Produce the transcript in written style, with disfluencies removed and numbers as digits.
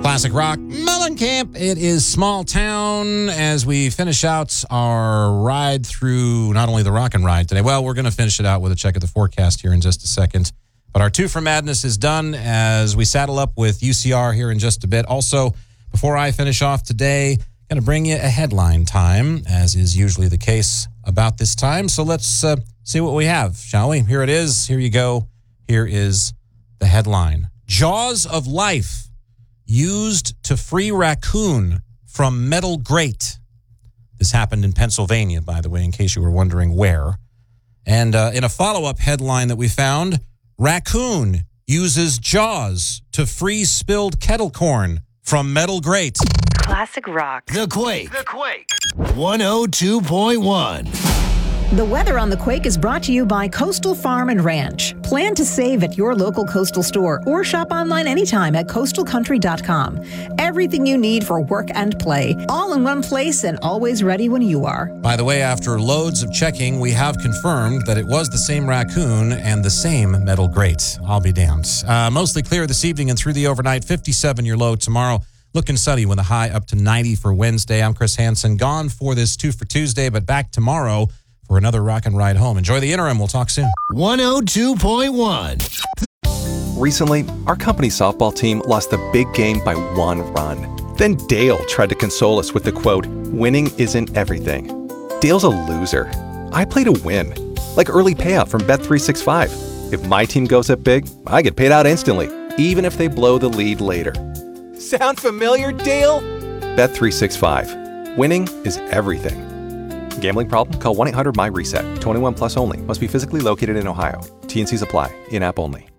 Classic Rock, Mellencamp. It is Small Town as we finish out our ride through not only the Rock and Ride today. Well, we're going to finish it out with a check of the forecast here in just a second. But our Two for Madness is done as we saddle up with UCR here in just a bit. Also, before I finish off today, going to bring you a headline time, as is usually the case about this time. So let's see what we have, shall we? Here it is. Here you go. Here is the headline. Jaws of Life used to free raccoon from metal grate. This happened in Pennsylvania, by the way, in case you were wondering where. And in a follow-up headline that we found, raccoon uses jaws to free spilled kettle corn from metal grate. Classic Rock. The Quake. 102.1. The weather on The Quake is brought to you by Coastal Farm and Ranch. Plan to save at your local Coastal store or shop online anytime at coastalcountry.com. Everything you need for work and play, all in one place and always ready when you are. By the way, after loads of checking, we have confirmed that it was the same raccoon and the same metal grate. I'll be damned. Mostly clear this evening and through the overnight. 57 your low tomorrow. Looking sunny with a high up to 90 for Wednesday. I'm Chris Hansen. Gone for this 2 for Tuesday, but back tomorrow for another Rock and Ride home. Enjoy the interim. We'll talk soon. 102.1. Recently, our company softball team lost the big game by 1 run. Then Dale tried to console us with the quote, "Winning isn't everything." Dale's a loser. I play to win. Like early payout from Bet365. If my team goes up big, I get paid out instantly, even if they blow the lead later. Sound familiar, Dale? Bet365. Winning is everything. Gambling problem? Call 1-800-MY-RESET. 21 plus only. Must be physically located in Ohio. T&Cs apply. In-app only.